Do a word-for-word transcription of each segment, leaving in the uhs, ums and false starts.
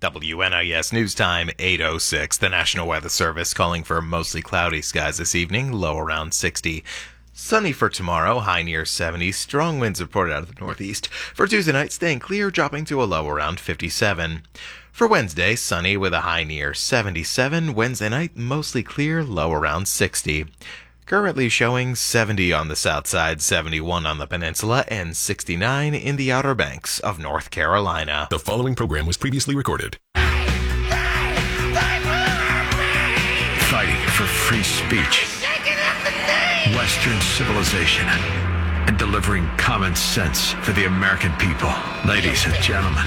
W N I S News Time, eight oh six. The National Weather Service calling for mostly cloudy skies this evening, low around sixty. Sunny for tomorrow, high near seventy. Strong winds reported out of the northeast. For Tuesday night, staying clear, dropping to a low around fifty-seven. For Wednesday, sunny with a high near seventy-seven. Wednesday night, mostly clear, low around sixty. Currently showing seventy on the south side, seventy-one on the peninsula, and sixty-nine in the Outer Banks of North Carolina. The following program was previously recorded. Fighting for free speech, Western civilization, and delivering common sense for the American people. Ladies and gentlemen,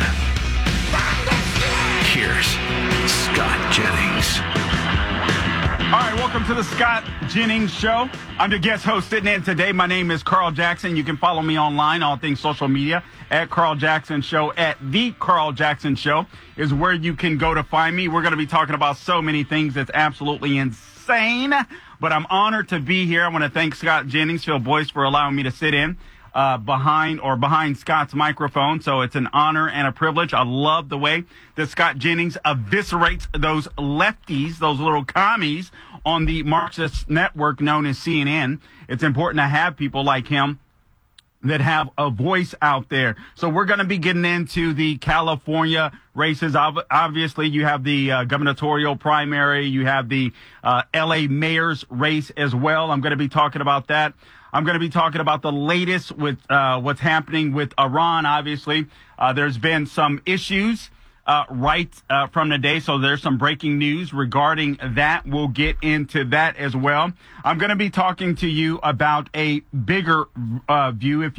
here's Scott Jennings. All right, welcome to the Scott Jennings Show. I'm the guest host sitting in today. My name is Carl Jackson. You can follow me online, all things social media, at Carl Jackson Show, at The Carl Jackson Show is where you can go to find me. We're going to be talking about so many things that's absolutely insane, but I'm honored to be here. I want to thank Scott Jennings, Phil Boyce, for allowing me to sit in uh, behind or behind Scott's microphone. So it's an honor and a privilege. I love the way that Scott Jennings eviscerates those lefties, those little commies on the Marxist network known as C N N. It's important to have people like him that have a voice out there. So we're going to be getting into the California races. Obviously, you have the uh, gubernatorial primary. You have the uh, L A mayor's race as well. I'm going to be talking about that. I'm going to be talking about the latest with uh, what's happening with Iran. Obviously, uh, there's been some issues uh, right uh, from the day. So there's some breaking news regarding that. We'll get into that as well. I'm going to be talking to you about a bigger uh, view, if